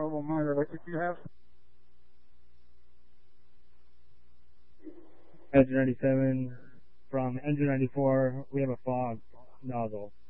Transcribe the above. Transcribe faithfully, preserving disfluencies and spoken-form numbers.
portable monitor. What did you have? Engine ninety-seven. From engine ninety-four, we have a fog nozzle.